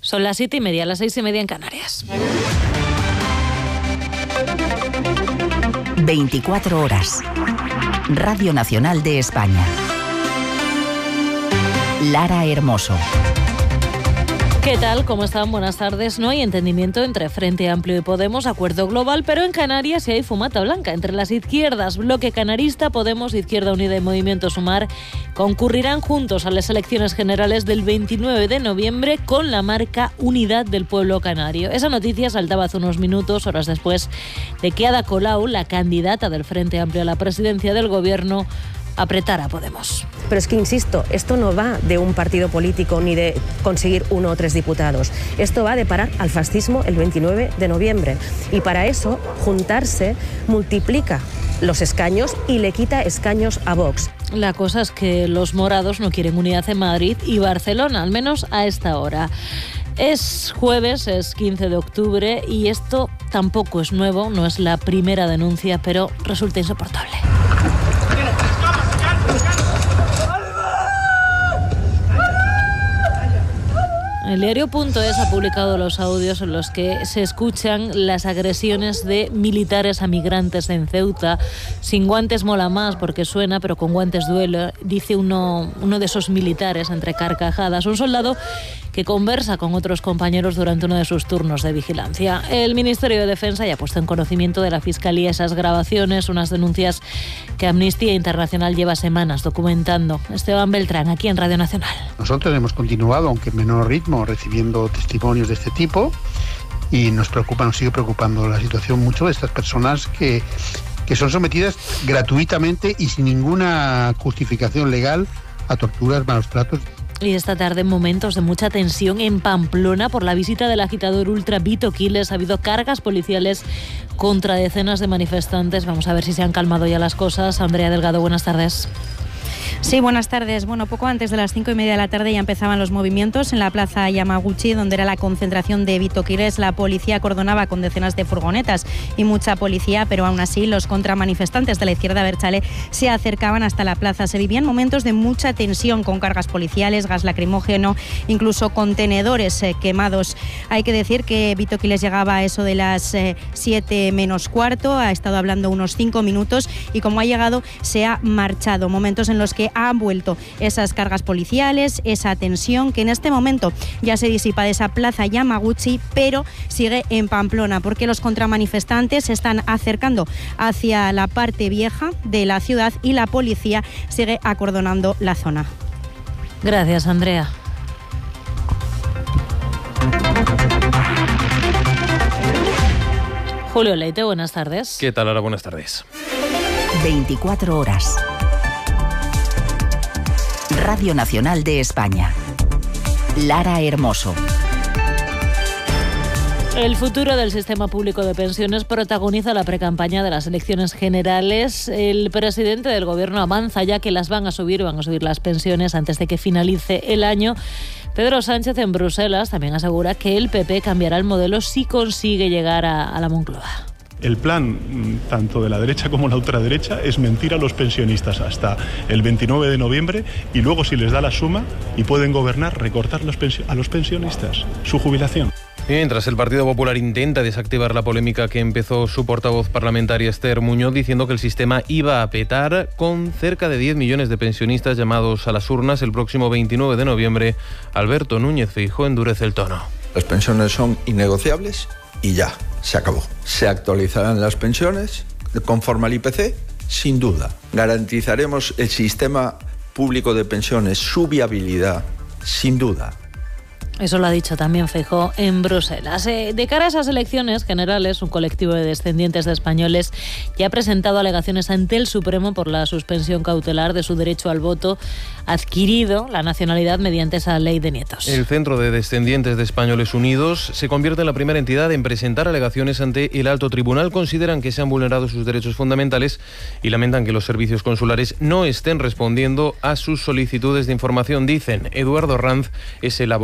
Son las 7:30, las 6:30 en Canarias. 24 horas. Radio Nacional de España. Lara Hermoso. ¿Qué tal? ¿Cómo están? Buenas tardes. No hay entendimiento entre Frente Amplio y Podemos, acuerdo global, pero en Canarias sí hay fumata blanca entre las izquierdas. Bloque Canarista, Podemos, Izquierda Unida y Movimiento Sumar concurrirán juntos a las elecciones generales del 29 de noviembre con la marca Unidad del Pueblo Canario. Esa noticia saltaba hace unos minutos, horas después de que Ada Colau, la candidata del Frente Amplio a la presidencia del Gobierno, apretar a Podemos. Pero es que, insisto, esto no va de un partido político ni de conseguir 1 o 3 diputados. Esto va de parar al fascismo el 29 de noviembre. Y para eso, juntarse multiplica los escaños y le quita escaños a Vox. La cosa es que los morados no quieren unidad en Madrid y Barcelona, al menos a esta hora. Es jueves, es 15 de octubre y esto tampoco es nuevo, no es la primera denuncia, pero resulta insoportable. El diario.es ha publicado los audios en los que se escuchan las agresiones de militares a migrantes en Ceuta. Sin guantes mola más porque suena, pero con guantes duele, dice uno de esos militares entre carcajadas. Un soldado que conversa con otros compañeros durante uno de sus turnos de vigilancia. El Ministerio de Defensa ya ha puesto en conocimiento de la Fiscalía esas grabaciones, unas denuncias que Amnistía Internacional lleva semanas documentando. Esteban Beltrán, aquí en Radio Nacional. Nosotros hemos continuado, aunque en menor ritmo, recibiendo testimonios de este tipo y nos sigue preocupando la situación mucho de estas personas que son sometidas gratuitamente y sin ninguna justificación legal a torturas, malos tratos. Y esta tarde, momentos de mucha tensión en Pamplona por la visita del agitador ultra Vito Quiles. Ha habido cargas policiales contra decenas de manifestantes. Vamos a ver si se han calmado ya las cosas. Andrea Delgado, buenas tardes. Sí, buenas tardes. Bueno, poco antes de las 5:30 de la tarde ya empezaban los movimientos en la plaza Yamaguchi, donde era la concentración de Vito Quiles. La policía acordonaba con decenas de furgonetas y mucha policía, pero aún así los contramanifestantes de la izquierda abertzale se acercaban hasta la plaza. Se vivían momentos de mucha tensión con cargas policiales, gas lacrimógeno, incluso contenedores quemados. Hay que decir que Vito Quiles llegaba a eso de las 7 menos cuarto, ha estado hablando unos 5 minutos y como ha llegado se ha marchado. Momentos en los que han vuelto esas cargas policiales, esa tensión que en este momento ya se disipa de esa plaza Yamaguchi, pero sigue en Pamplona porque los contramanifestantes se están acercando hacia la parte vieja de la ciudad y la policía sigue acordonando la zona. Gracias, Andrea. Julio Leite, buenas tardes. ¿Qué tal, Lara? Buenas tardes. 24 horas. Radio Nacional de España. Lara Hermoso. El futuro del sistema público de pensiones protagoniza la precampaña de las elecciones generales. El presidente del Gobierno avanza ya que van a subir las pensiones antes de que finalice el año. Pedro Sánchez en Bruselas también asegura que el PP cambiará el modelo si consigue llegar a la Moncloa. El plan, tanto de la derecha como la ultraderecha, es mentir a los pensionistas hasta el 29 de noviembre y luego, si les da la suma y pueden gobernar, recortar a los pensionistas su jubilación. Mientras el Partido Popular intenta desactivar la polémica que empezó su portavoz parlamentaria Esther Muñoz diciendo que el sistema iba a petar, con cerca de 10 millones de pensionistas llamados a las urnas el próximo 29 de noviembre, Alberto Núñez Feijóo endurece el tono. Las pensiones son innegociables y ya, se acabó. Se actualizarán las pensiones conforme al IPC, sin duda. Garantizaremos el sistema público de pensiones, su viabilidad, sin duda. Eso lo ha dicho también Feijóo en Bruselas. De cara a esas elecciones generales, un colectivo de descendientes de españoles ya ha presentado alegaciones ante el Supremo por la suspensión cautelar de su derecho al voto adquirido la nacionalidad mediante esa ley de nietos. El Centro de Descendientes de Españoles Unidos se convierte en la primera entidad en presentar alegaciones ante el Alto Tribunal. Consideran que se han vulnerado sus derechos fundamentales y lamentan que los servicios consulares no estén respondiendo a sus solicitudes de información. Dicen, Eduardo Ranz es el abogado de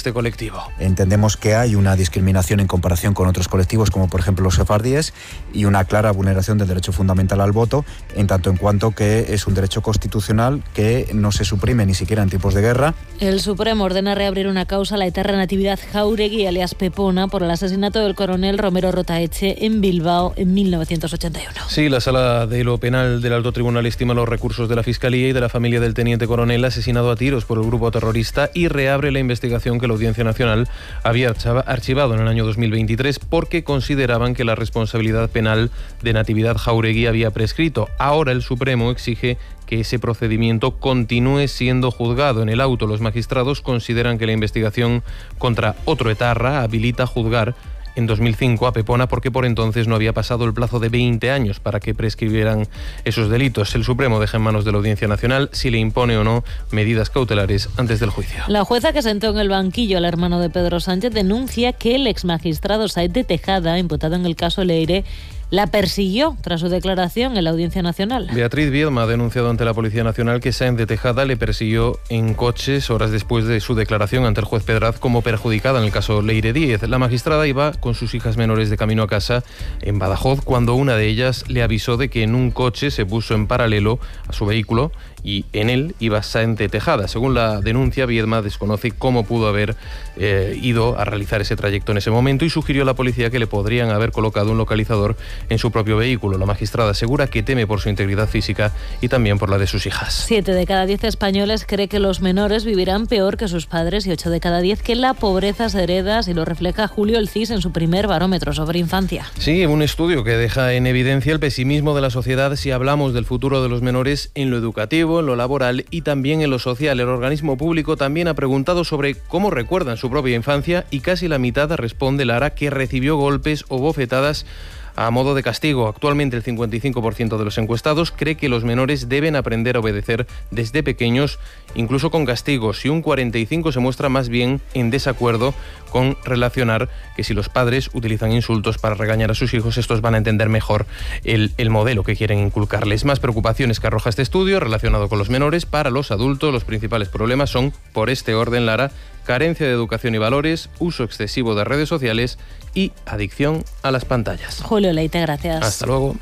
este colectivo. Entendemos que hay una discriminación en comparación con otros colectivos, como por ejemplo los sefardíes, y una clara vulneración del derecho fundamental al voto, en tanto en cuanto que es un derecho constitucional que no se suprime ni siquiera en tiempos de guerra. El Supremo ordena reabrir una causa a la etarra Natividad Jáuregui, alias Pepona, por el asesinato del coronel Romero Rotaeche en Bilbao en 1981. Sí, la Sala de lo Penal del Alto Tribunal estima los recursos de la Fiscalía y de la familia del teniente coronel asesinado a tiros por el grupo terrorista y reabre la investigación que la Audiencia Nacional había archivado en el año 2023 porque consideraban que la responsabilidad penal de Natividad Jáuregui había prescrito. Ahora el Supremo exige que ese procedimiento continúe siendo juzgado. En el auto, los magistrados consideran que la investigación contra otro etarra habilita juzgar en 2005 a Pepona porque por entonces no había pasado el plazo de 20 años para que prescribieran esos delitos. El Supremo deja en manos de la Audiencia Nacional si le impone o no medidas cautelares antes del juicio. La jueza que sentó en el banquillo al hermano de Pedro Sánchez denuncia que el exmagistrado Saez de Tejada, imputado en el caso Leire, la persiguió tras su declaración en la Audiencia Nacional. Beatriz Viedma ha denunciado ante la Policía Nacional que Sáenz de Tejada le persiguió en coches horas después de su declaración ante el juez Pedraz como perjudicada en el caso Leire Díez. La magistrada iba con sus hijas menores de camino a casa en Badajoz cuando una de ellas le avisó de que en un coche se puso en paralelo a su vehículo y en él iba Sáenz de Tejada. Según la denuncia, Viedma desconoce cómo pudo haber ido a realizar ese trayecto en ese momento y sugirió a la policía que le podrían haber colocado un localizador en su propio vehículo. La magistrada asegura que teme por su integridad física y también por la de sus hijas. 7 de cada 10 españoles cree que los menores vivirán peor que sus padres y 8 de cada 10 que la pobreza se hereda, así lo refleja Julio El Cis en su primer barómetro sobre infancia. Sí, un estudio que deja en evidencia el pesimismo de la sociedad si hablamos del futuro de los menores en lo educativo, en lo laboral y también en lo social. El organismo público también ha preguntado sobre cómo recuerdan su propia infancia y casi la mitad responde, Lara, que recibió golpes o bofetadas a modo de castigo. Actualmente el 55% de los encuestados cree que los menores deben aprender a obedecer desde pequeños, incluso con castigos, y un 45% se muestra más bien en desacuerdo con relacionar que si los padres utilizan insultos para regañar a sus hijos, estos van a entender mejor el modelo que quieren inculcarles. Más preocupaciones que arroja este estudio relacionado con los menores. Para los adultos, los principales problemas son, por este orden, Lara, carencia de educación y valores, uso excesivo de redes sociales y adicción a las pantallas. Julio Leite, gracias. Hasta luego.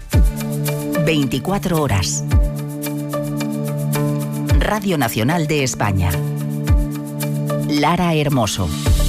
24 horas. Radio Nacional de España. Lara Hermoso.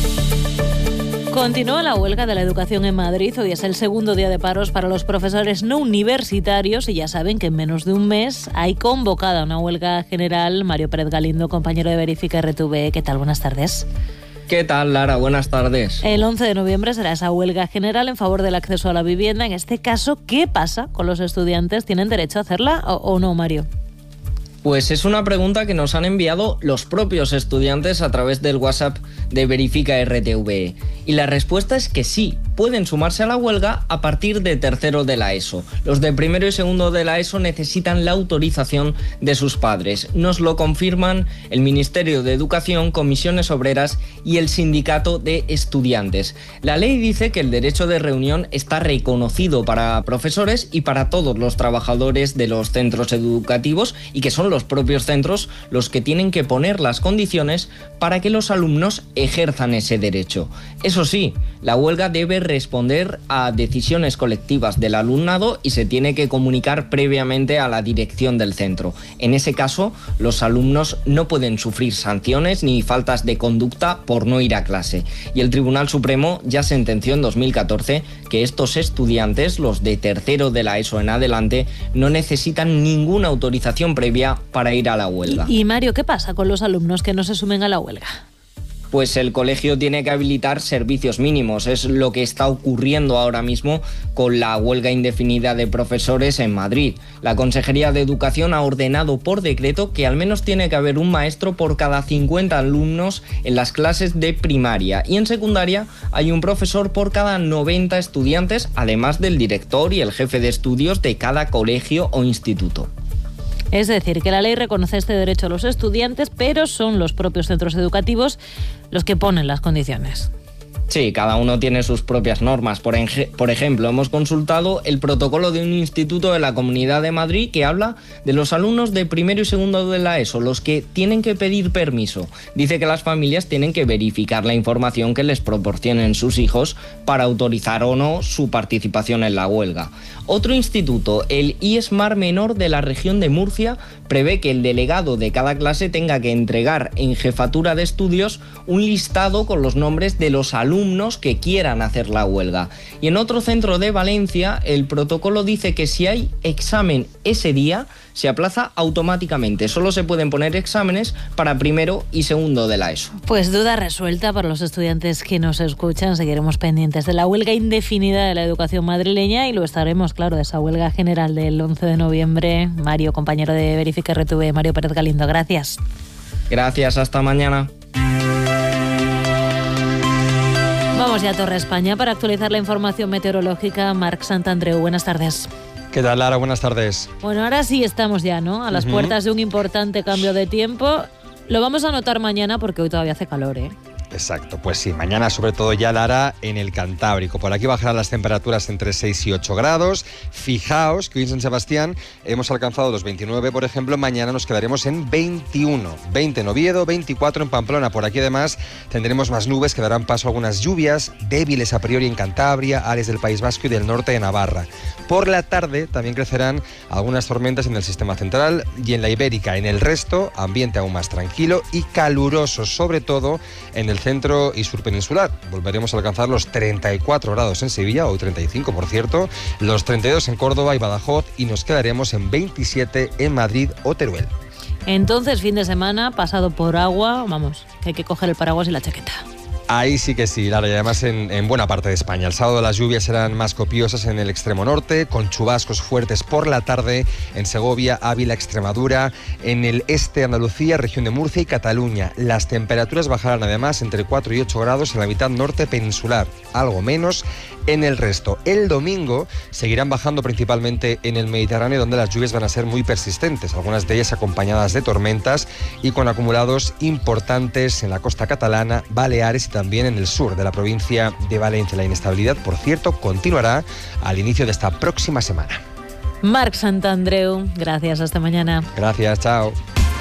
Continúa la huelga de la educación en Madrid. Hoy es el segundo día de paros para los profesores no universitarios y ya saben que en menos de un mes hay convocada una huelga general. Mario Pérez Galindo, compañero de Verifica RTV. ¿Qué tal? Buenas tardes. ¿Qué tal, Lara? Buenas tardes. El 11 de noviembre será esa huelga general en favor del acceso a la vivienda. En este caso, ¿qué pasa con los estudiantes? ¿Tienen derecho a hacerla o no, Mario? Pues es una pregunta que nos han enviado los propios estudiantes a través del WhatsApp de Verifica RTV. Y la respuesta es que sí, pueden sumarse a la huelga a partir de tercero de la ESO. Los de primero y segundo de la ESO necesitan la autorización de sus padres. Nos lo confirman el Ministerio de Educación, Comisiones Obreras y el Sindicato de Estudiantes. La ley dice que el derecho de reunión está reconocido para profesores y para todos los trabajadores de los centros educativos y que son los propios centros los que tienen que poner las condiciones para que los alumnos ejerzan ese derecho. Eso sí, la huelga debe responder a decisiones colectivas del alumnado y se tiene que comunicar previamente a la dirección del centro. En ese caso, los alumnos no pueden sufrir sanciones ni faltas de conducta por no ir a clase. Y el Tribunal Supremo ya sentenció en 2014 que estos estudiantes, los de tercero de la ESO en adelante, no necesitan ninguna autorización previa para ir a la huelga. Y Mario, ¿qué pasa con los alumnos que no se sumen a la huelga? Pues el colegio tiene que habilitar servicios mínimos. Es lo que está ocurriendo ahora mismo con la huelga indefinida de profesores en Madrid. La Consejería de Educación ha ordenado por decreto que al menos tiene que haber un maestro por cada 50 alumnos en las clases de primaria. Y en secundaria hay un profesor por cada 90 estudiantes, además del director y el jefe de estudios de cada colegio o instituto. Es decir, que la ley reconoce este derecho a los estudiantes, pero son los propios centros educativos los que ponen las condiciones. Sí, cada uno tiene sus propias normas. Por ejemplo, hemos consultado el protocolo de un instituto de la Comunidad de Madrid que habla de los alumnos de primero y segundo de la ESO, los que tienen que pedir permiso. Dice que las familias tienen que verificar la información que les proporcionen sus hijos para autorizar o no su participación en la huelga. Otro instituto, el IESMAR Menor de la región de Murcia, prevé que el delegado de cada clase tenga que entregar en jefatura de estudios un listado con los nombres de los alumnos que quieran hacer la huelga. Y en otro centro de Valencia, el protocolo dice que si hay examen ese día, se aplaza automáticamente. Solo se pueden poner exámenes para primero y segundo de la ESO. Pues duda resuelta para los estudiantes que nos escuchan. Seguiremos pendientes de la huelga indefinida de la educación madrileña y lo estaremos, claro, de esa huelga general del 11 de noviembre. Mario, compañero de Verifica RTV, Mario Pérez Galindo, gracias. Gracias, hasta mañana. Vamos ya a Torre España para actualizar la información meteorológica. Marc Santandreu, buenas tardes. ¿Qué tal, Lara? Buenas tardes. Bueno, ahora sí estamos ya, ¿no? A las puertas de un importante cambio de tiempo. Lo vamos a notar mañana porque hoy todavía hace calor, ¿eh? Exacto, pues sí, mañana sobre todo ya, Lara, en el Cantábrico. Por aquí bajarán las temperaturas entre 6 y 8 grados. Fijaos que hoy en San Sebastián hemos alcanzado los 29, por ejemplo, mañana nos quedaremos en 21. 20 en Oviedo, 24 en Pamplona. Por aquí además tendremos más nubes que darán paso a algunas lluvias débiles a priori en Cantabria, áreas del País Vasco y del norte de Navarra. Por la tarde también crecerán algunas tormentas en el sistema central y en la Ibérica. En el resto, ambiente aún más tranquilo y caluroso, sobre todo en el centro y sur peninsular. Volveremos a alcanzar los 34 grados en Sevilla, hoy 35 por cierto, los 32 en Córdoba y Badajoz y nos quedaremos en 27 en Madrid o Teruel. Entonces, fin de semana pasado por agua, vamos, que hay que coger el paraguas y la chaqueta. Ahí sí que sí, Lara, y además en buena parte de España. El sábado las lluvias serán más copiosas en el extremo norte, con chubascos fuertes por la tarde en Segovia, Ávila, Extremadura, en el este de Andalucía, región de Murcia y Cataluña. Las temperaturas bajarán además entre 4 y 8 grados en la mitad norte peninsular, algo menos en el resto. El domingo seguirán bajando principalmente en el Mediterráneo, donde las lluvias van a ser muy persistentes, algunas de ellas acompañadas de tormentas y con acumulados importantes en la costa catalana, Baleares y también en el sur de la provincia de Valencia. La inestabilidad, por cierto, continuará al inicio de esta próxima semana. Marc Santandreu, gracias, hasta mañana. Gracias, chao.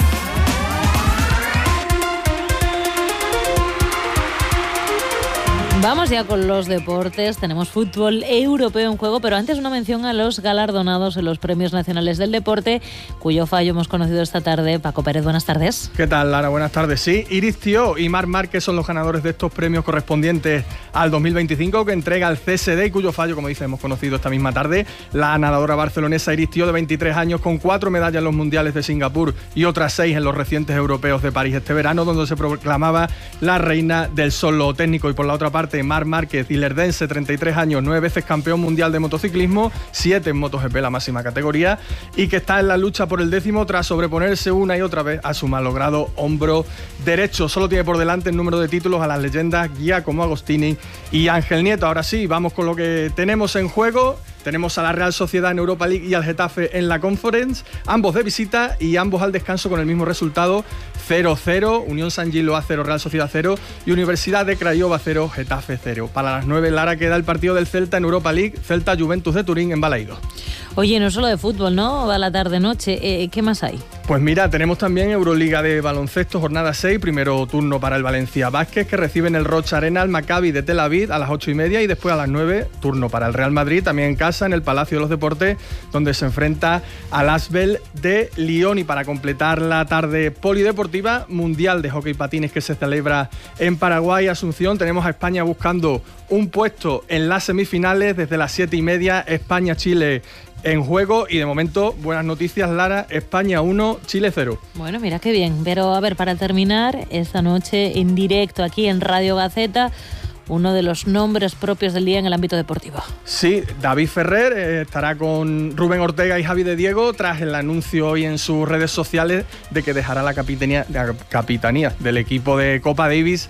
Vamos ya con los deportes. Tenemos fútbol europeo en juego, pero antes una mención a los galardonados en los Premios Nacionales del Deporte, cuyo fallo hemos conocido esta tarde. Paco Pérez, buenas tardes. ¿Qué tal, Lara? Buenas tardes. Sí, Iris Thió y Marc Márquez son los ganadores de estos premios correspondientes al 2025 que entrega el CSD y cuyo fallo, como dice, hemos conocido esta misma tarde. La nadadora barcelonesa Iris Thió, de 23 años, con 4 medallas en los Mundiales de Singapur y otras 6 en los recientes europeos de París este verano, donde se proclamaba la reina del solo técnico. Y por la otra parte, Marc Márquez, ilerdense, 33 años, 9 veces campeón mundial de motociclismo, 7 en MotoGP, la máxima categoría, y que está en la lucha por el 10º tras sobreponerse una y otra vez a su malogrado hombro derecho. Solo tiene por delante el número de títulos a las leyendas Giacomo Agostini y Ángel Nieto. Ahora sí, vamos con lo que tenemos en juego. Tenemos a la Real Sociedad en Europa League y al Getafe en la Conference, ambos de visita y ambos al descanso con el mismo resultado, 0-0, Unión San Gilo A 0, Real Sociedad 0 y Universidad de Craiova 0, Getafe 0. Para las 9, Lara, queda el partido del Celta en Europa League, Celta Juventus de Turín en Balaídos. Oye, no solo de fútbol, ¿no? Va la tarde-noche. ¿Qué más hay? Pues mira, tenemos también Euroliga de baloncesto, jornada 6, primero turno para el Valencia Vázquez, que recibe en el Rocha Arena al Maccabi de Tel Aviv a las 8:30 y después a las 9, turno para el Real Madrid, también en casa, en el Palacio de los Deportes, donde se enfrenta al Asvel de Lyon. Y para completar la tarde polideportiva, Mundial de Hockey Patines que se celebra en Paraguay, Asunción, tenemos a España buscando un puesto en las semifinales desde las 7:30, España-Chile en juego y de momento, buenas noticias, Lara, España 1, Chile 0. Bueno, mira qué bien, pero a ver, para terminar, esta noche en directo aquí en Radio Gaceta, uno de los nombres propios del día en el ámbito deportivo. Sí, David Ferrer estará con Rubén Ortega y Javi de Diego tras el anuncio hoy en sus redes sociales de que dejará la capitanía del equipo de Copa Davis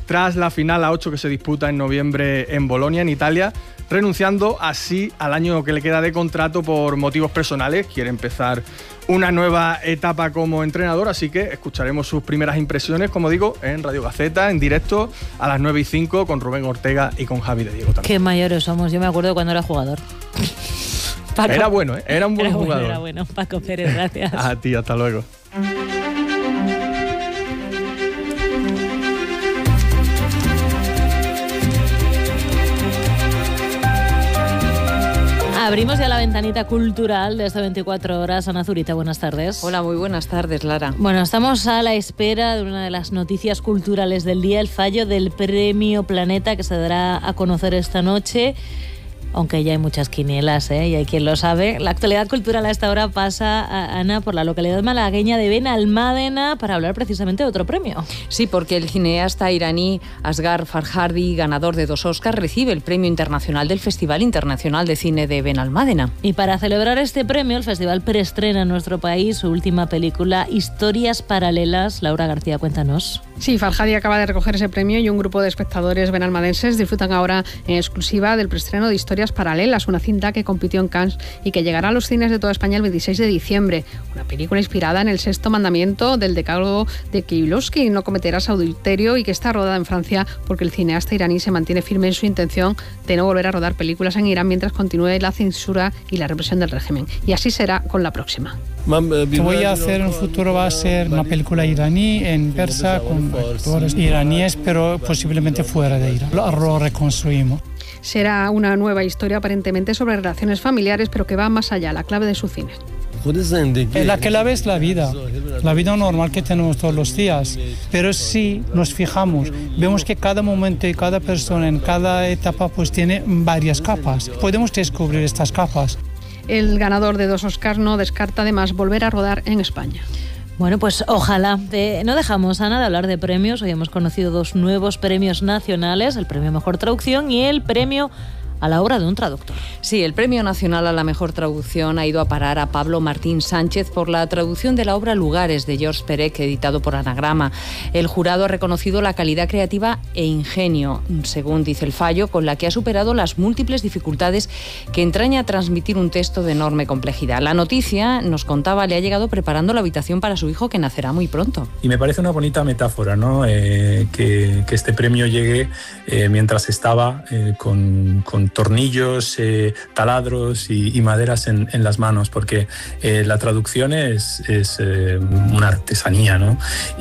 tras la final a 8 que se disputa en noviembre en Bolonia, en Italia, renunciando así al año que le queda de contrato por motivos personales. Quiere empezar una nueva etapa como entrenador, así que escucharemos sus primeras impresiones, como digo, en Radio Gaceta, en directo, a las 9:05, con Rubén Ortega y con Javi de Diego también. Qué mayores somos, yo me acuerdo cuando era jugador. Paco. Era bueno, ¿eh? Era un buen jugador. Era bueno, Paco Pérez, gracias. A ti, hasta luego. Abrimos ya la ventanita cultural de estas 24 horas. Ana Zurita, buenas tardes. Hola, muy buenas tardes, Lara. Bueno, estamos a la espera de una de las noticias culturales del día, el fallo del Premio Planeta, que se dará a conocer esta noche. Aunque ya hay muchas quinielas, y hay quien lo sabe. La actualidad cultural a esta hora pasa, Ana, por la localidad malagueña de Benalmádena para hablar precisamente de otro premio. Sí, porque el cineasta iraní Asghar Farhadi, ganador de 2 Oscars, recibe el Premio Internacional del Festival Internacional de Cine de Benalmádena. Y para celebrar este premio, el festival preestrena en nuestro país su última película, Historias Paralelas. Laura García, cuéntanos. Sí, Farhadi acaba de recoger ese premio y un grupo de espectadores benalmadenses disfrutan ahora en exclusiva del preestreno de Historias Paralelas, una cinta que compitió en Cannes y que llegará a los cines de toda España el 26 de diciembre. Una película inspirada en el 6º mandamiento del decálogo de Kieslowski, no cometerás adulterio, y que está rodada en Francia porque el cineasta iraní se mantiene firme en su intención de no volver a rodar películas en Irán mientras continúe la censura y la represión del régimen. Y así será con la próxima. Que voy a hacer en el futuro va a ser una película iraní en persa con actores iraníes, pero posiblemente fuera de Irán. Lo reconstruimos. Será una nueva historia aparentemente sobre relaciones familiares, pero que va más allá, la clave de su cine. La clave es la vida normal que tenemos todos los días, pero si nos fijamos, vemos que cada momento y cada persona en cada etapa pues tiene varias capas. Podemos descubrir estas capas. El ganador de 2 Oscars no descarta además volver a rodar en España. Bueno, pues ojalá. No dejamos, Ana, de hablar de premios. Hoy hemos conocido 2 nuevos premios nacionales, el premio Mejor Traducción y el premio a la obra de un traductor. Sí, el Premio Nacional a la Mejor Traducción ha ido a parar a Pablo Martín Sánchez por la traducción de la obra Lugares de George Perec, editado por Anagrama. El jurado ha reconocido la calidad creativa e ingenio, según dice el fallo, con la que ha superado las múltiples dificultades que entraña transmitir un texto de enorme complejidad. La noticia, nos contaba, le ha llegado preparando la habitación para su hijo, que nacerá muy pronto. Y me parece una bonita metáfora, ¿no? Que este premio llegue mientras estaba con tornillos, taladros y maderas en las manos, porque la traducción es una artesanía, ¿no?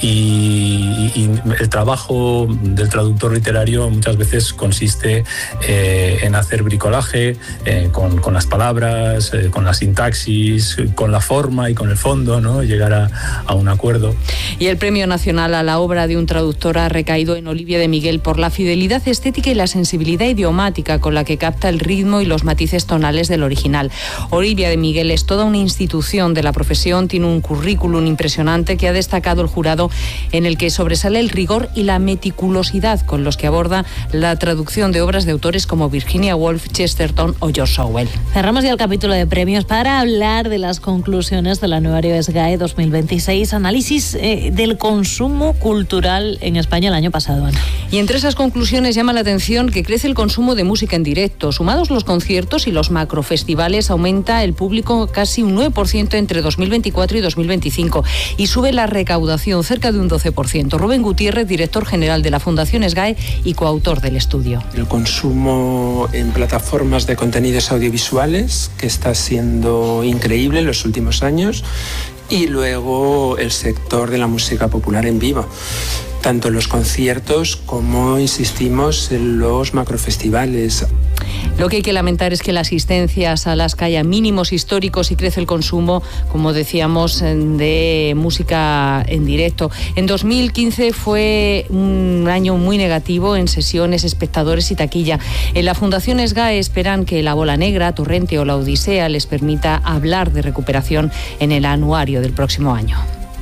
Y el trabajo del traductor literario muchas veces consiste en hacer bricolaje con las palabras, con la sintaxis, con la forma y con el fondo, ¿no? Llegar a un acuerdo. Y el Premio Nacional a la obra de un traductor ha recaído en Olivia de Miguel por la fidelidad estética y la sensibilidad idiomática con la que capta el ritmo y los matices tonales del original. Olivia de Miguel es toda una institución de la profesión, tiene un currículum impresionante que ha destacado el jurado, en el que sobresale el rigor y la meticulosidad con los que aborda la traducción de obras de autores como Virginia Woolf, Chesterton o George Orwell. Cerramos ya el capítulo de premios para hablar de las conclusiones del anuario SGAE 2026, análisis del consumo cultural en España el año pasado, Ana. Y entre esas conclusiones llama la atención que crece el consumo de música en directo. Sumados los conciertos y los macrofestivales, aumenta el público casi un 9% entre 2024 y 2025 y sube la recaudación cerca de un 12%. Rubén Gutiérrez, director general de la Fundación SGAE y coautor del estudio. El consumo en plataformas de contenidos audiovisuales, que está siendo increíble en los últimos años, y luego el sector de la música popular en vivo, tanto en los conciertos como, insistimos, en los macrofestivales. Lo que hay que lamentar es que la asistencia a salas cae a mínimos históricos y crece el consumo, como decíamos, de música en directo. En 2015 fue un año muy negativo en sesiones, espectadores y taquilla. En la Fundación SGAE esperan que La Bola Negra, Torrente o La Odisea les permita hablar de recuperación en el anuario del próximo año.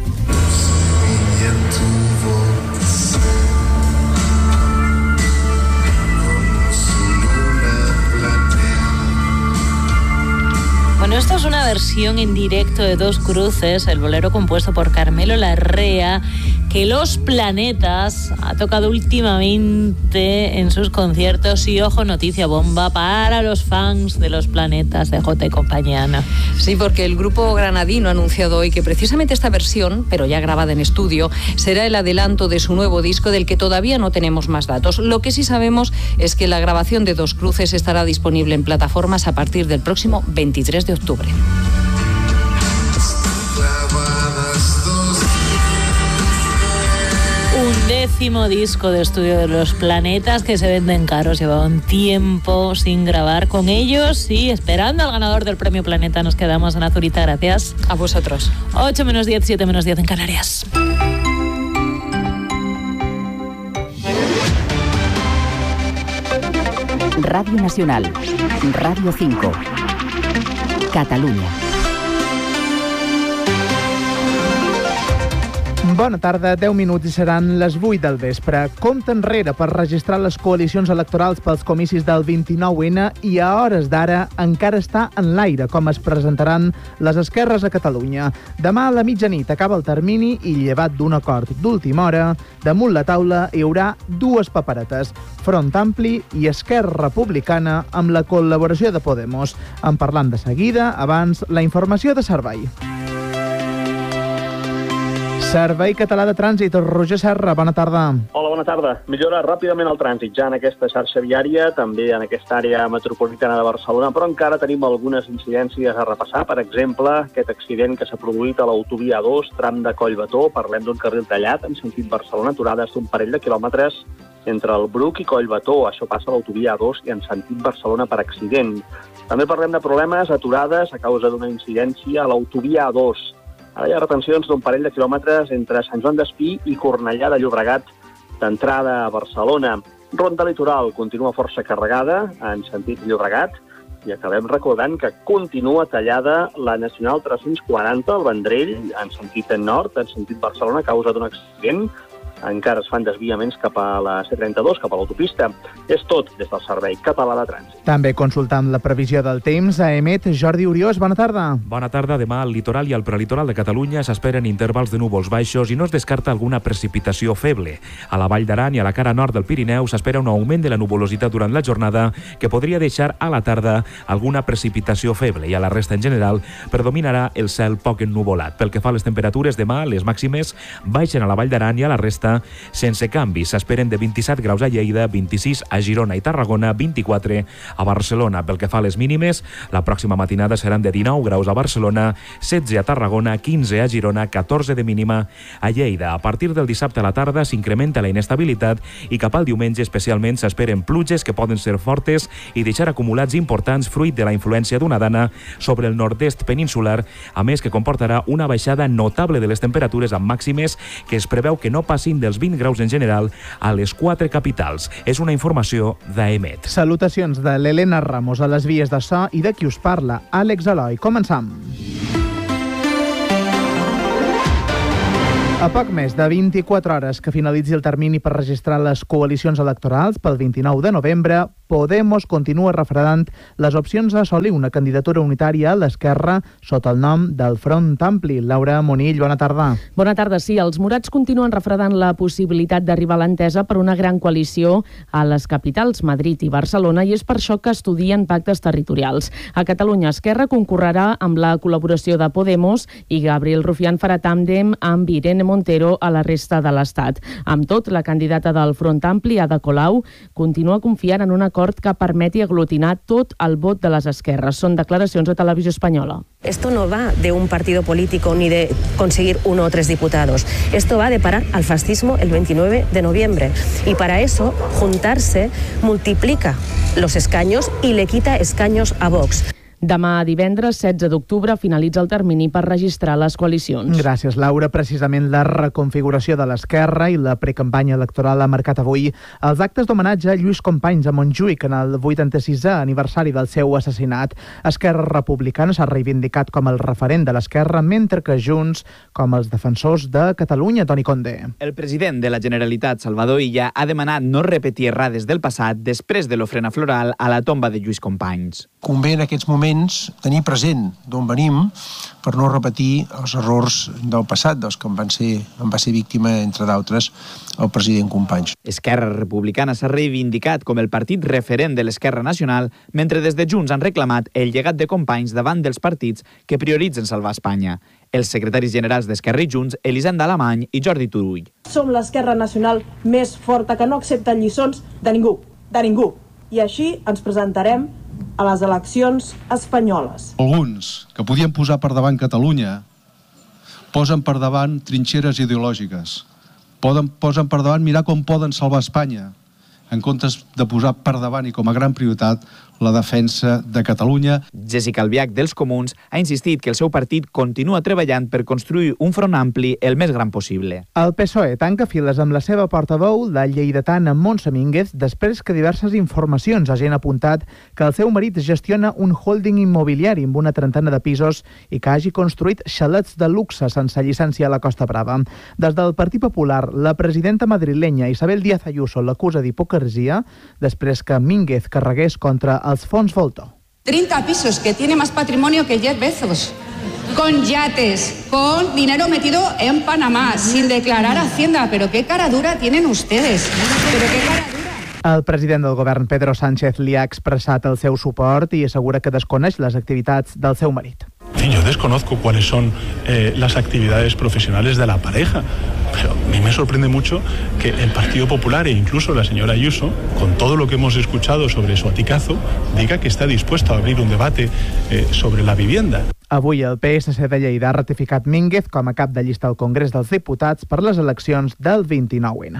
Bueno, esta es una versión en directo de Dos Cruces, el bolero compuesto por Carmelo Larrea, que Los Planetas ha tocado últimamente en sus conciertos y, ojo, noticia bomba para los fans de Los Planetas de Jota y compañía, Ana. Sí, porque el grupo granadino ha anunciado hoy que precisamente esta versión, pero ya grabada en estudio, será el adelanto de su nuevo disco del que todavía no tenemos más datos. Lo que sí sabemos es que la grabación de Dos Cruces estará disponible en plataformas a partir del próximo 23 de octubre. Un 10º disco de estudio de Los Planetas que se venden caros. Llevaban tiempo sin grabar con ellos y esperando al ganador del Premio Planeta. Nos quedamos en Azurita. Gracias. A vosotros. 8 menos 10, 7 menos 10 en Canarias. Radio Nacional, Radio 5, Catalunya. Bona tarda, 10 minuts i seran les 8 del vespre. Compte enrere per registrar les coalicions electorals pels comicis del 29N i a hores d'ara encara està en l'aire com es presentaran les esquerres a Catalunya. Demà a la mitjanit acaba el termini i, llevat d'un acord d'última hora, damunt la taula hi haurà dues paperetes, Front Ampli i Esquerra Republicana, amb la col·laboració de Podemos. En parlant de seguida, abans la informació de servei. Servei Català de Trànsit, Roger Serra, bona tarda. Hola, bona tarda. Millora ràpidament el trànsit ja en aquesta xarxa viària, també en aquesta àrea metropolitana de Barcelona, però encara tenim algunes incidències a repassar. Per exemple, aquest accident que s'ha produït a l'autovia A2, tram de Collbató. Parlem d'un carril tallat en sentit Barcelona, aturades d'un parell de quilòmetres entre el Bruc i Collbató. Això passa a l'autovia A2 i en sentit Barcelona per accident. També parlem de problemes aturades a causa d'una incidència a l'autovia A2. Ara hi ha retencions d'un parell de quilòmetres entre Sant Joan d'Espí i Cornellà de Llobregat, d'entrada a Barcelona. Ronda Litoral continua força carregada en sentit Llobregat i acabem recordant que continua tallada la Nacional 340, el Vendrell, en sentit nord, en sentit Barcelona, a causa d'un accident. Encara es fan desviaments cap a la C32, cap a l'autopista. És tot des del Servei Català de Trànsit. També consultant la previsió del temps a EMET, Jordi Oriós, bona tarda. Bona tarda. Demà al litoral i al prelitoral de Catalunya s'esperen intervals de núvols baixos i no es descarta alguna precipitació feble. A la Vall d'Aran i a la cara nord del Pirineu s'espera un augment de la nuvolositat durant la jornada que podria deixar a la tarda alguna precipitació feble i a la resta en general predominarà el cel poc ennuvolat. Pel que fa a les temperatures, demà les màximes baixen a la Vall d'Aran i a la resta sense canvis. S'esperen de 27 graus a Lleida, 26 a Girona i Tarragona, 24 a Barcelona. Pel que fa a les mínimes, la pròxima matinada seran de 19 graus a Barcelona, 16 a Tarragona, 15 a Girona, 14 de mínima a Lleida. A partir del dissabte a la tarda s'incrementa la inestabilitat i cap al diumenge especialment s'esperen pluges que poden ser fortes i deixar acumulats importants fruit de la influència d'una dana sobre el nord-est peninsular, a més que comportarà una baixada notable de les temperatures amb màximes que es preveu que no passin dels 20 graus en general a les 4 capitals. És una informació d'EMET. Salutacions de l'Helena Ramos a les vies de so i de qui us parla, Àlex Eloi. Començam. A poc més de 24 hores que finalitzi el termini per registrar les coalicions electorals pel 29 de novembre, Podemos continua refredant les opcions a assolir una candidatura unitària a l'esquerra sota el nom del Front Ampli. Laura Monill, bona tarda. Bona tarda, sí. Els morats continuen refredant la possibilitat d'arribar a l'entesa per una gran coalició a les capitals, Madrid i Barcelona, i és per això que estudien pactes territorials. A Catalunya, Esquerra concorrerà amb la col·laboració de Podemos i Gabriel Rufián farà tàndem amb Irene Montero a la resta de l'Estat. Amb tot, la candidata del Front Ampli, Ada Colau, continua confiant en un acord que permeti aglutinar tot el vot de les esquerres. Són declaracions a Televisió Espanyola. Esto no va de un partido político ni de conseguir 1 o 3 diputados. Esto va de parar al fascismo el 29 de noviembre. Y para eso, juntarse multiplica los escaños y le quita escaños a Vox. Demà divendres, 16 d'octubre, finalitza el termini per registrar les coalicions. Gràcies, Laura. Precisament la reconfiguració de l'esquerra i la precampanya electoral ha marcat avui els actes d'homenatge a Lluís Companys a Montjuïc en el 86è aniversari del seu assassinat. Esquerra Republicana s'ha reivindicat com el referent de l'esquerra, mentre que Junts com els defensors de Catalunya. Toni Conde. El president de la Generalitat, Salvador Illa, ha demanat no repetir errades del passat després de l'ofrena floral a la tomba de Lluís Companys. Convé en aquests moments moments tenir present d'on venim per no repetir els errors del passat, dels que en va ser víctima, entre d'altres, el president Companys. Esquerra Republicana s'ha reivindicat com el partit referent de l'Esquerra Nacional, mentre des de Junts han reclamat el llegat de Companys davant dels partits que prioritzen salvar Espanya. Els secretaris generals d'Esquerra i Junts, Elisenda Alemany i Jordi Turull. Som l'Esquerra Nacional més forta que no accepta lliçons de ningú. I així ens presentarem a les eleccions espanyoles. Alguns que podien posar per davant Catalunya posen per davant trinxeres ideològiques, posen per davant mirar com poden salvar Espanya, en comptes de posar per davant i com a gran prioritat la defensa de Catalunya. Jessica Albiach, dels Comuns, ha insistit que el seu partit continua treballant per construir un front ampli el més gran possible. El PSOE tanca files amb la seva portaveu, la lleidatana Montse Mínguez, després que diverses informacions hagin apuntat que el seu marit gestiona un holding immobiliari amb una trentena de pisos i que hagi construït xalets de luxe sense llicència a la Costa Brava. Des del Partit Popular, la presidenta madrilenya Isabel Díaz Ayuso l'acusa d'hipocresia després que Mínguez carregués contra els fons Volto. 30 pisos, que tiene más patrimonio que Jeff Bezos, con yates, con dinero metido en Panamá, sin declarar Hacienda. Pero qué cara dura tienen ustedes. Pero qué cara dura. El president del govern, Pedro Sánchez, li ha expressat el seu suport i assegura que desconeix les activitats del seu marit. Yo desconozco cuáles son las actividades profesionales de la pareja, pero a mí me sorprende mucho que el Partido Popular e incluso la señora Ayuso, con todo lo que hemos escuchado sobre su aticazo, diga que está dispuesto a abrir un debate sobre la vivienda. Avui el PSC de Lleida ha ratificat Mínguez com a cap de llista al Congrés dels Diputats per les eleccions del 29N.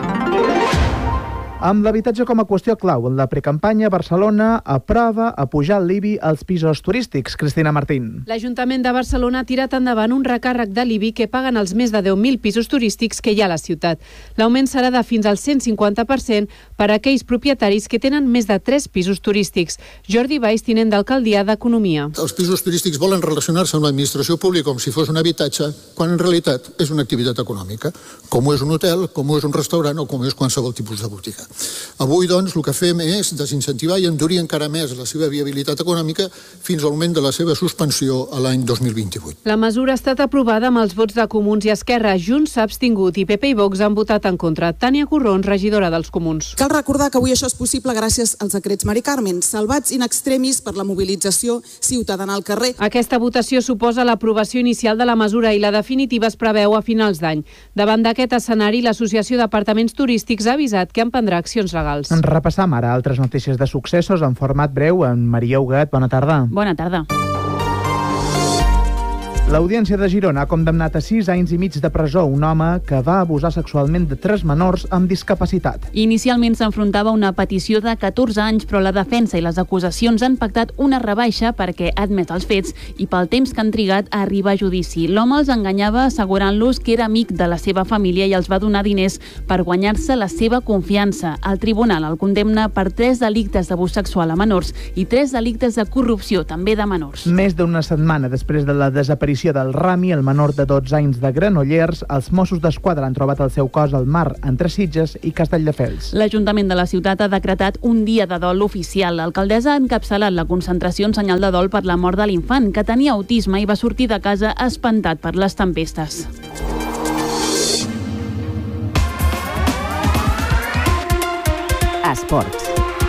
Amb l'habitatge com a qüestió clau en la precampanya, Barcelona aprova a pujar l'IBI als pisos turístics. Cristina Martín. L'Ajuntament de Barcelona ha tirat endavant un recàrrec de l'IBI que paguen els més de 10.000 pisos turístics que hi ha a la ciutat. L'augment serà de fins al 150% per a aquells propietaris que tenen més de 3 pisos turístics. Jordi Valls, tinent d'alcaldia d'Economia. Els pisos turístics volen relacionar-se amb l'administració pública com si fos un habitatge, quan en realitat és una activitat econòmica, com ho és un hotel, com ho és un restaurant o com és qualsevol tipus de botiga. Avui, doncs, el que fem és desincentivar i endurir encara més la seva viabilitat econòmica fins al moment de la seva suspensió a l'any 2028. La mesura ha estat aprovada amb els vots de Comuns i Esquerra. Junts s'ha abstingut i PP i Vox han votat en contra. Tània Corrons, regidora dels Comuns. Cal recordar que avui això és possible gràcies als decrets Mari Carmen, salvats in extremis per la mobilització ciutadana al carrer. Aquesta votació suposa l'aprovació inicial de la mesura i la definitiva es preveu a finals d'any. Davant d'aquest escenari, l'Associació d'Apartaments Turístics ha avisat que emprendrà accions legals. Repassam ara altres notícies de successos en format breu amb Maria Huguet. Bona tarda. Bona tarda. L'Audiència de Girona ha condemnat a 6 anys i mig de presó un home que va abusar sexualment de 3 menors amb discapacitat. Inicialment s'enfrontava a una petició de 14 anys, però la defensa i les acusacions han pactat una rebaixa perquè ha admet els fets i pel temps que han trigat a arribar a judici. L'home els enganyava assegurant-los que era amic de la seva família i els va donar diners per guanyar-se la seva confiança. El tribunal el condemna per 3 delictes d'abús sexual a menors i 3 delictes de corrupció, també de menors. Més d'una setmana després de la desaparició del Rami, el menor de 12 anys de Granollers, els Mossos d'Esquadra han trobat el seu cos al mar entre Sitges i Castelldefels. L'Ajuntament de la ciutat ha decretat un dia de dol oficial. L'alcaldessa ha encapçalat la concentració en senyal de dol per la mort de l'infant, que tenia autisme i va sortir de casa espantat per les tempestes. Esports.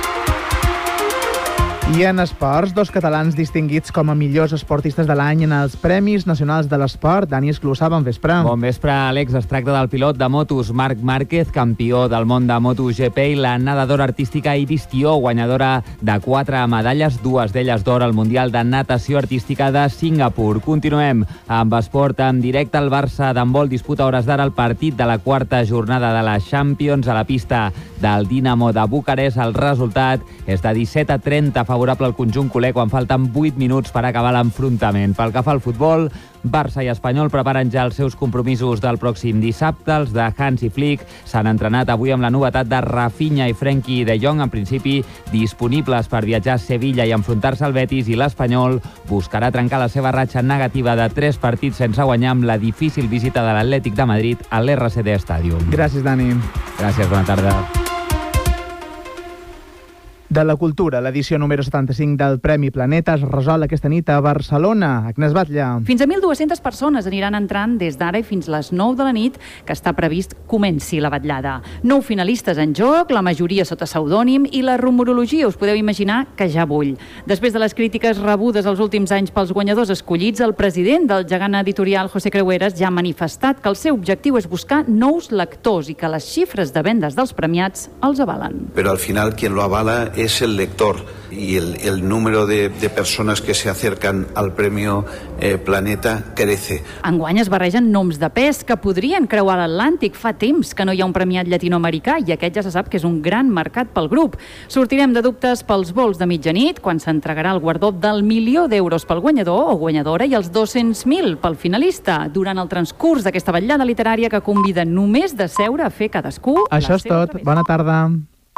I en esports, 2 catalans distinguits com a millors esportistes de l'any en els Premis Nacionals de l'Esport. Dani Esclusa, bon vespre. Bon vespre, Àlex. Es tracta del pilot de motos Marc Márquez, campió del món de MotoGP, i la nedadora artística Iris Tió, guanyadora de 4 medalles, 2 d'elles d'or al Mundial de Natació Artística de Singapur. Continuem amb esport en directe. El Barça d'handbol disputa hores d'ara el partit de la 4a jornada de la Champions a la pista del Dinamo de Bucarest. El resultat és de 17-30 favorable al conjunt culer quan falten 8 minuts per acabar l'enfrontament. Pel que fa al futbol, Barça i Espanyol preparen ja els seus compromisos del pròxim dissabte. Els de Hansi Flick s'han entrenat avui amb la novetat de Rafinha i Frenkie de Jong, en principi disponibles per viatjar a Sevilla i enfrontar-se al Betis, i l'Espanyol buscarà trencar la seva ratxa negativa de 3 partits sense guanyar amb la difícil visita de l'Atlètic de Madrid a l'RCD Stadium. Gràcies, Dani. Gràcies, bona tarda. De la cultura, l'edició número 75 del Premi Planeta es resol aquesta nit a Barcelona. Agnès Batlle. Fins a 1.200 persones aniran entrant des d'ara i fins les 9 de la nit, que està previst comenci la vetllada. 9 finalistes en joc, la majoria sota pseudònim, i la rumorologia us podeu imaginar que ja bull. Després de les crítiques rebudes els últims anys pels guanyadors escollits, el president del gegant editorial, José Creueras, ja ha manifestat que el seu objectiu és buscar nous lectors i que les xifres de vendes dels premiats els avalen. Pero al final quien lo avala es el lector y el número de personas que se acercan al premio Planeta crece. Enguany es barregen noms de pes que podrien creuar l'Atlàntic. Fa temps que no hi ha un premiat llatinoamericà i aquest ja se sap que és un gran mercat pel grup. Sortirem de dubtes pels vols de mitjanit, quan s'entregarà el guardó del €1.000.000 pel guanyador o guanyadora i els 200.000 pel finalista, durant el transcurs d'aquesta vetllada literària que convida només de seure a fer cadascú. Això és tot. Bona tarda.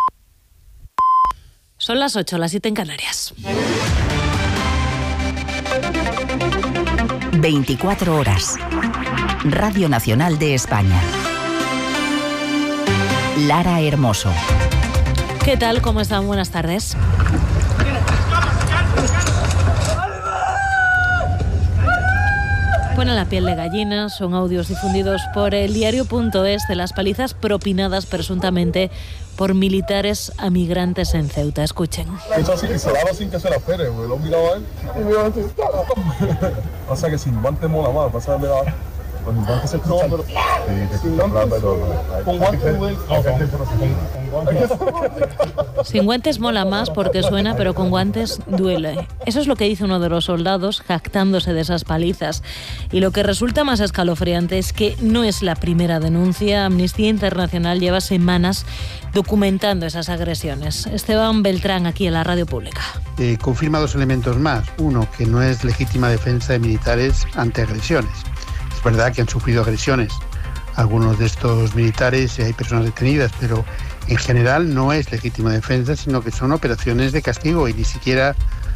Son las 8, las 7 en Canarias. 24 horas. Radio Nacional de España. Lara Hermoso. ¿Qué tal? ¿Cómo están? Buenas tardes. Pone la piel de gallina, son audios difundidos por el diario.es de las palizas propinadas presuntamente por militares a migrantes en Ceuta. Escuchen. Eso así que se lava sin que se la espere, güey. Lo miraba a él y me iba a pasa que sin guantes mola más, pasa de la... Con guantes se escucha. Con guantes duele. Sin guantes mola más porque suena, pero con guantes duele. Eso es lo que dice uno de los soldados jactándose de esas palizas. Y lo que resulta más escalofriante es que no es la primera denuncia. Amnistía Internacional lleva semanas documentando esas agresiones. Esteban Beltrán, aquí en la radio pública. Confirma 2 elementos más. Uno, que no es legítima defensa de militares ante agresiones. Es verdad que han sufrido agresiones algunos de estos militares y hay personas detenidas, pero en general no es legítima defensa, sino que son operaciones de castigo y ni siquiera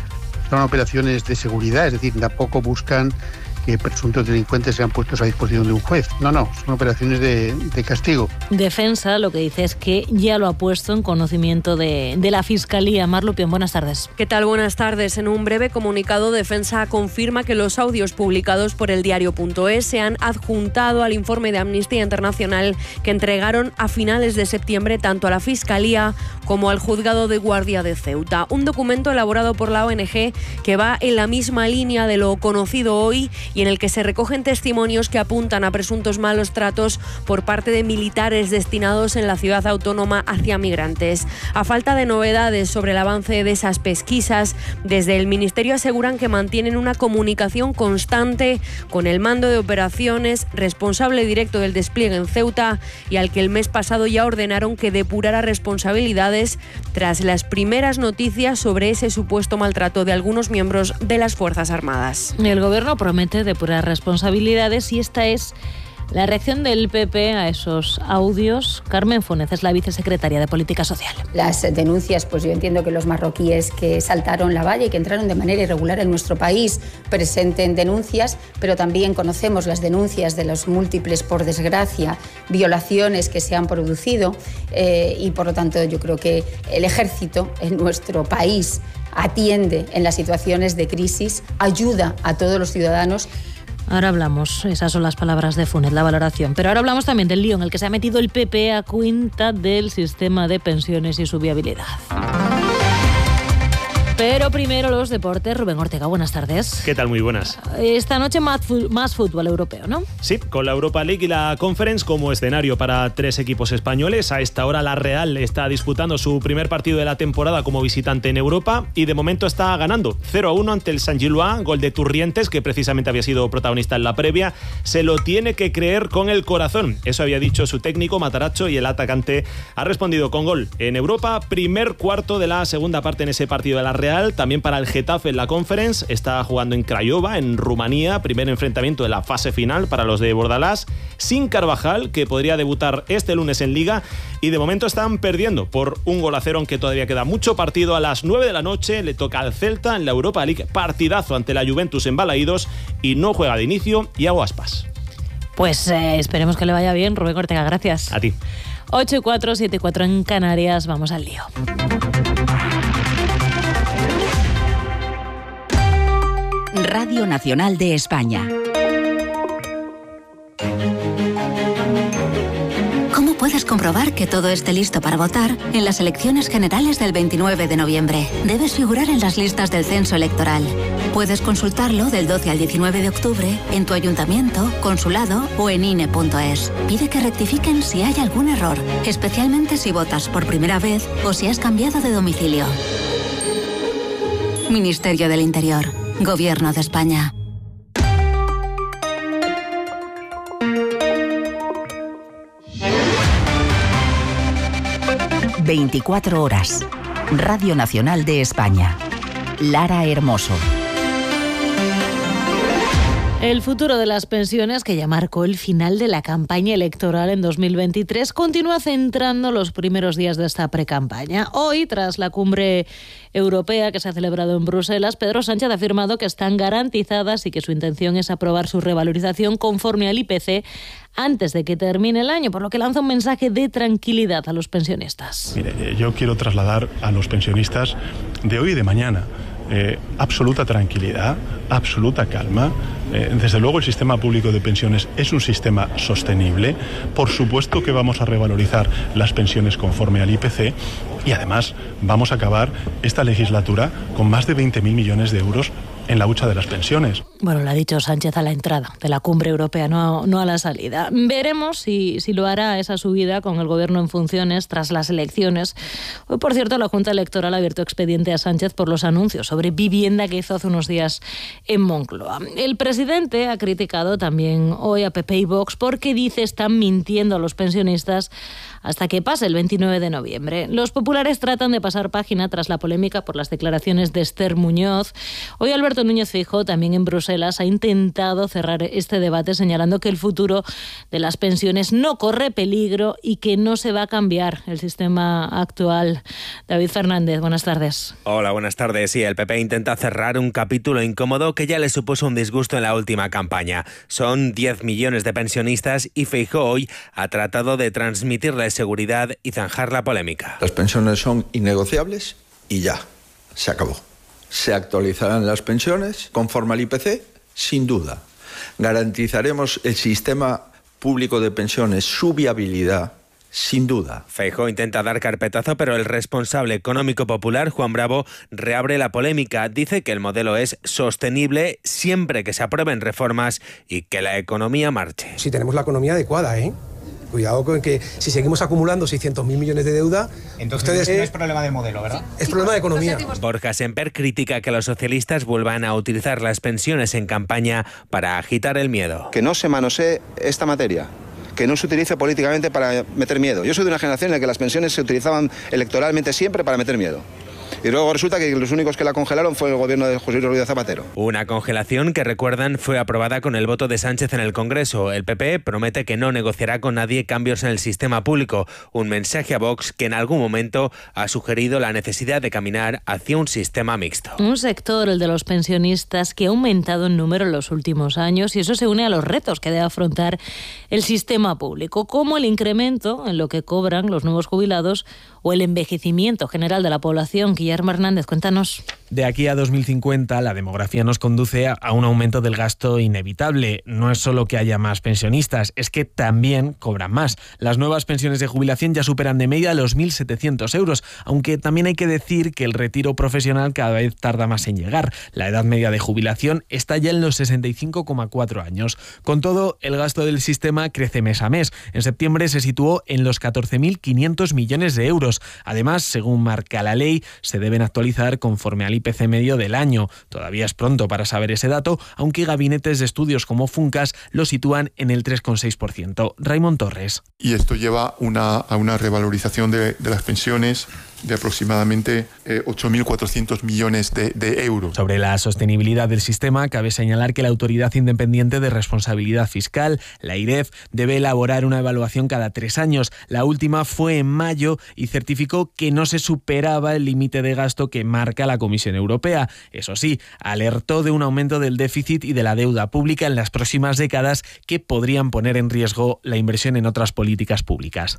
son operaciones de seguridad, es decir, tampoco buscan que presuntos delincuentes sean puestos a disposición de un juez. No, son operaciones de castigo. Defensa lo que dice es que ya lo ha puesto en conocimiento de la Fiscalía. Mar Lupión, buenas tardes. ¿Qué tal? Buenas tardes. En un breve comunicado, Defensa confirma que los audios publicados por el diario.es se han adjuntado al informe de Amnistía Internacional que entregaron a finales de septiembre tanto a la Fiscalía como al Juzgado de Guardia de Ceuta. Un documento elaborado por la ONG que va en la misma línea de lo conocido hoy y en el que se recogen testimonios que apuntan a presuntos malos tratos por parte de militares destinados en la ciudad autónoma hacia migrantes. A falta de novedades sobre el avance de esas pesquisas, desde el Ministerio aseguran que mantienen una comunicación constante con el mando de operaciones, responsable directo del despliegue en Ceuta y al que el mes pasado ya ordenaron que depurara responsabilidades tras las primeras noticias sobre ese supuesto maltrato de algunos miembros de las Fuerzas Armadas. El Gobierno promete depurar responsabilidades y esta es la reacción del PP a esos audios. Carmen Funes es la vicesecretaria de Política Social. Las denuncias, pues yo entiendo que los marroquíes que saltaron la valla y que entraron de manera irregular en nuestro país presenten denuncias, pero también conocemos las denuncias de los múltiples, por desgracia, violaciones que se han producido y por lo tanto yo creo que el ejército en nuestro país atiende en las situaciones de crisis, ayuda a todos los ciudadanos. Ahora hablamos, esas son las palabras de Funes, la valoración. Pero ahora hablamos también del lío en el que se ha metido el PP a cuenta del sistema de pensiones y su viabilidad. Pero primero los deportes. Rubén Ortega, buenas tardes. ¿Qué tal? Muy buenas. Esta noche más fútbol europeo, ¿no? Sí, con la Europa League y la Conference como escenario para 3 equipos españoles. A esta hora la Real está disputando su primer partido de la temporada como visitante en Europa y de momento está ganando 0-1 ante el Saint-Gilloise, gol de Turrientes, que precisamente había sido protagonista en la previa. Se lo tiene que creer con el corazón. Eso había dicho su técnico Matarazzo y el atacante ha respondido con gol en Europa. Primer cuarto de la segunda parte en ese partido de la Real. También para el Getafe en la Conference, está jugando en Craiova, en Rumanía, primer enfrentamiento de la fase final para los de Bordalás, sin Carvajal, que podría debutar este lunes en Liga, y de momento están perdiendo por 1-0, aunque todavía queda mucho partido. A las 9 de la noche le toca al Celta en la Europa League, partidazo ante la Juventus en Balaídos, y no juega de inicio Iago Aspas. Pues esperemos que le vaya bien, Rubén Ortega, gracias. A ti. 8-4, 7-4 en Canarias, vamos al lío. Radio Nacional de España. ¿Cómo puedes comprobar que todo esté listo para votar en las elecciones generales del 29 de noviembre? Debes figurar en las listas del censo electoral. Puedes consultarlo del 12 al 19 de octubre en tu ayuntamiento, consulado o en INE.es. Pide que rectifiquen si hay algún error, especialmente si votas por primera vez o si has cambiado de domicilio. Ministerio del Interior. Gobierno de España. ...24 horas. Radio Nacional de España. Lara Hermoso. El futuro de las pensiones, que ya marcó el final de la campaña electoral en 2023, continúa centrando los primeros días de esta precampaña. Hoy, tras la cumbre europea que se ha celebrado en Bruselas, Pedro Sánchez ha afirmado que están garantizadas y que su intención es aprobar su revalorización conforme al IPC antes de que termine el año, por lo que lanza un mensaje de tranquilidad a los pensionistas. Mire, yo quiero trasladar a los pensionistas de hoy y de mañana absoluta tranquilidad, absoluta calma. Desde luego el sistema público de pensiones es un sistema sostenible. Por supuesto que vamos a revalorizar las pensiones conforme al IPC y además vamos a acabar esta legislatura con más de 20.000 millones de euros en la hucha de las pensiones. Bueno, lo ha dicho Sánchez a la entrada de la cumbre europea, no a la salida. Veremos si lo hará esa subida con el gobierno en funciones tras las elecciones. Hoy, por cierto, la Junta Electoral ha abierto expediente a Sánchez por los anuncios sobre vivienda que hizo hace unos días en Moncloa. El presidente ha criticado también hoy a PP y Vox porque dice están mintiendo a los pensionistas hasta que pase el 29 de noviembre. Los populares tratan de pasar página tras la polémica por las declaraciones de Esther Muñoz. Hoy Alberto Núñez Feijóo, también en Bruselas, ha intentado cerrar este debate señalando que el futuro de las pensiones no corre peligro y que no se va a cambiar el sistema actual. David Fernández, buenas tardes. Hola, buenas tardes. Sí, el PP intenta cerrar un capítulo incómodo que ya le supuso un disgusto en la última campaña. Son 10 millones de pensionistas y Feijóo hoy ha tratado de transmitirles seguridad y zanjar la polémica. Las pensiones son innegociables y ya, se acabó. Se actualizarán las pensiones conforme al IPC, sin duda. Garantizaremos el sistema público de pensiones, su viabilidad, sin duda. Feijóo intenta dar carpetazo, pero el responsable económico popular, Juan Bravo, reabre la polémica. Dice que el modelo es sostenible siempre que se aprueben reformas y que la economía marche. Si tenemos la economía adecuada, Cuidado con que si seguimos acumulando 600.000 millones de deuda... Entonces no es problema del modelo, ¿verdad? Es problema de economía. Borja Semper critica que los socialistas vuelvan a utilizar las pensiones en campaña para agitar el miedo. Que no se manosee esta materia, que no se utilice políticamente para meter miedo. Yo soy de una generación en la que las pensiones se utilizaban electoralmente siempre para meter miedo. Y luego resulta que los únicos que la congelaron fue el gobierno de José Luis Rodríguez Zapatero. Una congelación que, recuerdan, fue aprobada con el voto de Sánchez en el Congreso. El PP promete que no negociará con nadie cambios en el sistema público. Un mensaje a Vox que en algún momento ha sugerido la necesidad de caminar hacia un sistema mixto. Un sector, el de los pensionistas, que ha aumentado en número en los últimos años y eso se une a los retos que debe afrontar el sistema público, como el incremento en lo que cobran los nuevos jubilados o el envejecimiento general de la población. Guillermo Hernández, cuéntanos. De aquí a 2050, la demografía nos conduce a un aumento del gasto inevitable. No es solo que haya más pensionistas, es que también cobran más. Las nuevas pensiones de jubilación ya superan de media los 1.700 euros, aunque también hay que decir que el retiro profesional cada vez tarda más en llegar. La edad media de jubilación está ya en los 65,4 años. Con todo, el gasto del sistema crece mes a mes. En septiembre se situó en los 14.500 millones de euros. Además, según marca la ley, se deben actualizar conforme al IPC medio del año. Todavía es pronto para saber ese dato, aunque gabinetes de estudios como Funcas lo sitúan en el 3,6%. Raimon Torres. Y esto lleva a una revalorización de las pensiones de aproximadamente 8.400 millones de euros. Sobre la sostenibilidad del sistema, cabe señalar que la Autoridad Independiente de Responsabilidad Fiscal, la AIREF, debe elaborar una evaluación cada 3 años. La última fue en mayo y certificó que no se superaba el límite de gasto que marca la Comisión Europea. Eso sí, alertó de un aumento del déficit y de la deuda pública en las próximas décadas que podrían poner en riesgo la inversión en otras políticas públicas.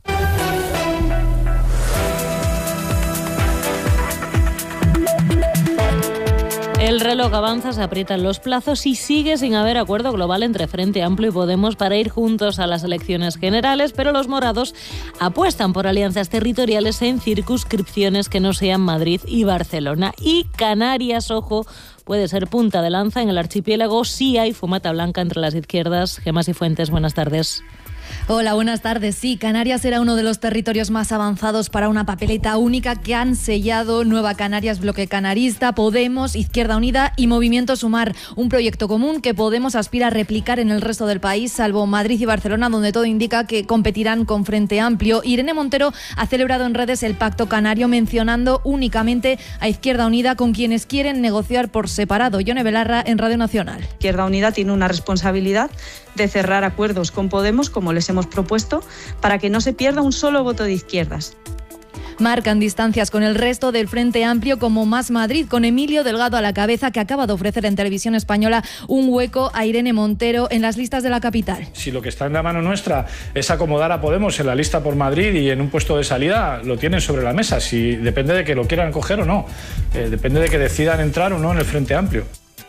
El reloj avanza, se aprietan los plazos y sigue sin haber acuerdo global entre Frente Amplio y Podemos para ir juntos a las elecciones generales, pero los morados apuestan por alianzas territoriales en circunscripciones que no sean Madrid y Barcelona. Y Canarias, ojo, puede ser punta de lanza en el archipiélago si hay fumata blanca entre las izquierdas. Gemma Cifuentes, buenas tardes. Hola, buenas tardes. Sí, Canarias será uno de los territorios más avanzados para una papeleta única que han sellado Nueva Canarias, Bloque Canarista, Podemos, Izquierda Unida y Movimiento Sumar. Un proyecto común que Podemos aspira a replicar en el resto del país, salvo Madrid y Barcelona, donde todo indica que competirán con Frente Amplio. Irene Montero ha celebrado en redes el Pacto Canario, mencionando únicamente a Izquierda Unida, con quienes quieren negociar por separado. Yone Belarra, en Radio Nacional. Izquierda Unida tiene una responsabilidad de cerrar acuerdos con Podemos, como les hemos propuesto, para que no se pierda un solo voto de izquierdas. Marcan distancias con el resto del Frente Amplio, como Más Madrid, con Emilio Delgado a la cabeza, que acaba de ofrecer en Televisión Española un hueco a Irene Montero en las listas de la capital. Si lo que está en la mano nuestra es acomodar a Podemos en la lista por Madrid y en un puesto de salida, lo tienen sobre la mesa. Si depende de que lo quieran coger o no, depende de que decidan entrar o no en el Frente Amplio.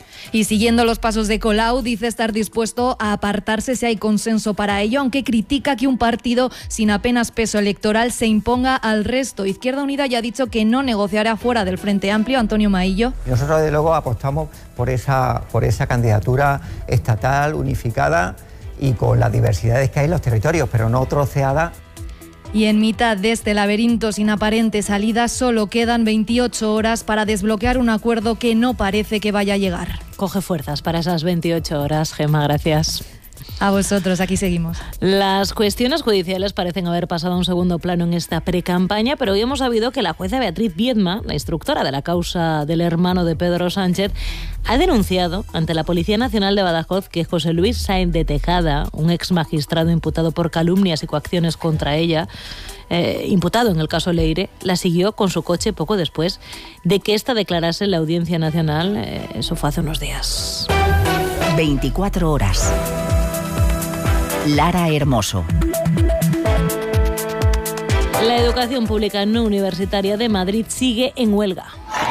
Y siguiendo los pasos de Colau, dice estar dispuesto a apartarse si hay consenso para ello, aunque critica que un partido sin apenas peso electoral se imponga al resto. Izquierda Unida ya ha dicho que no negociará fuera del Frente Amplio. Antonio Maillo. Nosotros, desde luego, apostamos por esa candidatura estatal, unificada y con las diversidades que hay en los territorios, pero no troceada. Y en mitad de este laberinto sin aparente salida, solo quedan 28 horas para desbloquear un acuerdo que no parece que vaya a llegar. Coge fuerzas para esas 28 horas, Gemma, gracias. A vosotros, aquí seguimos. Las cuestiones judiciales parecen haber pasado a un segundo plano en esta precampaña, pero hoy hemos sabido que la jueza Beatriz Viedma, la instructora de la causa del hermano de Pedro Sánchez, ha denunciado ante la Policía Nacional de Badajoz que José Luis Sáenz de Tejada, un ex magistrado imputado por calumnias y coacciones contra ella, imputado en el caso Leire, la siguió con su coche poco después de que ésta declarase en la Audiencia Nacional. Eso fue hace unos días. 24 horas. Lara Hermoso. La educación pública no universitaria de Madrid sigue en huelga.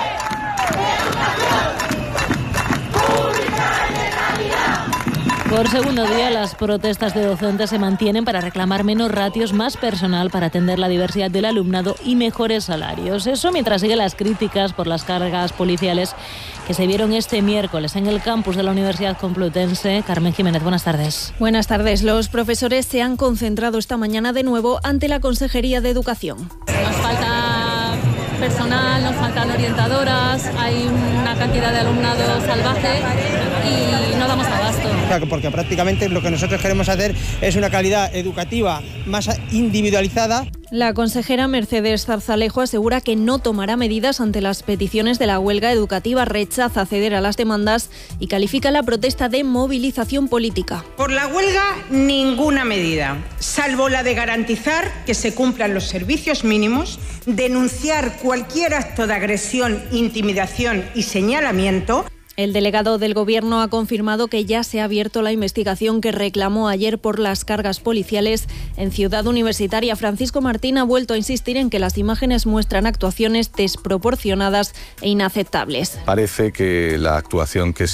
Por segundo día, las protestas de docentes se mantienen para reclamar menos ratios, más personal para atender la diversidad del alumnado y mejores salarios. Eso mientras siguen las críticas por las cargas policiales que se vieron este miércoles en el campus de la Universidad Complutense. Carmen Jiménez, buenas tardes. Buenas tardes. Los profesores se han concentrado esta mañana de nuevo ante la Consejería de Educación. Nos falta personal, nos faltan orientadoras, hay una cantidad de alumnado salvaje y no damos abasto. Claro, porque prácticamente lo que nosotros queremos hacer es una calidad educativa más individualizada. La consejera Mercedes Zarzalejo asegura que no tomará medidas ante las peticiones de la huelga educativa, rechaza ceder a las demandas y califica la protesta de movilización política. Por la huelga, ninguna medida, salvo la de garantizar que se cumplan los servicios mínimos, denunciar cualquier acto de agresión, intimidación y señalamiento. El delegado del Gobierno ha confirmado que ya se ha abierto la investigación que reclamó ayer por las cargas policiales en Ciudad Universitaria. Francisco Martín ha vuelto a insistir en que las imágenes muestran actuaciones desproporcionadas e inaceptables. Parece que la actuación que